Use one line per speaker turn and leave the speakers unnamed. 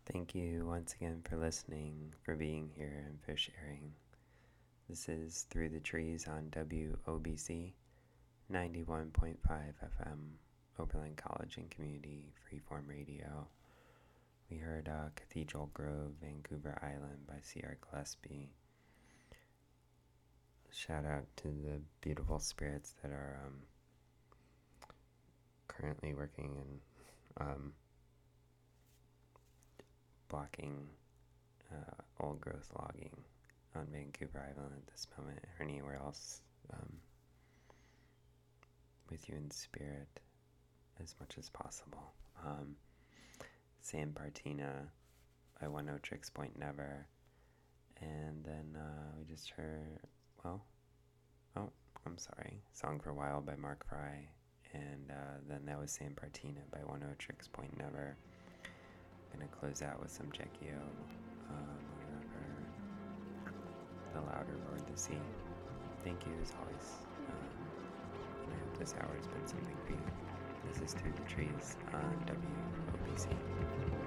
Thank you once again for listening, for being here, and for sharing. This is Through the Trees on WOBC 91.5 FM, Oberlin College and Community Freeform Radio. We heard Cathedral Grove, Vancouver Island by C.R. Gillespie. Shout out to the beautiful spirits that are currently working in blocking old growth logging on Vancouver Island at this moment, or anywhere else, with you in spirit as much as possible. San Partina by One Tricks Point Never, and then we just heard, Song for a While by Mark Fry, and then that was San Partina by One Tricks Point Never. Gonna close out with some Jekio, The Louder Roar of the Sea. Thank you as always, and I hope this hour has been something for you. This is Through the Trees on WOBC.